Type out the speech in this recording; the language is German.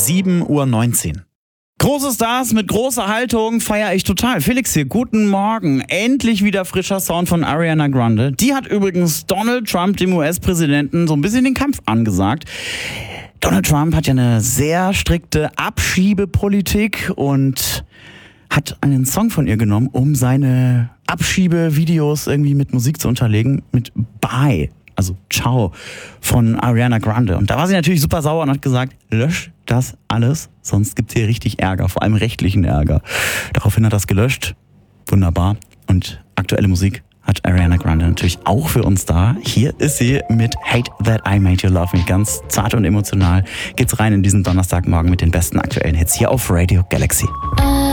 7:19 Uhr. Große Stars mit großer Haltung feiere ich total. Felix hier, guten Morgen. Endlich wieder frischer Sound von Ariana Grande. Die hat übrigens Donald Trump, dem US-Präsidenten, so ein bisschen den Kampf angesagt. Donald Trump hat ja eine sehr strikte Abschiebepolitik und hat einen Song von ihr genommen, um seine Abschiebevideos irgendwie mit Musik zu unterlegen, mit Bye, also Ciao, von Ariana Grande. Und da war sie natürlich super sauer und hat gesagt, lösch das alles, sonst gibt's hier richtig Ärger, vor allem rechtlichen Ärger. Daraufhin hat er das gelöscht. Wunderbar. Und aktuelle Musik hat Ariana Grande natürlich auch für uns da. Hier ist sie mit Hate That I Made You Love Me. Ganz zart und emotional geht's rein in diesen Donnerstagmorgen mit den besten aktuellen Hits hier auf Radio Galaxy.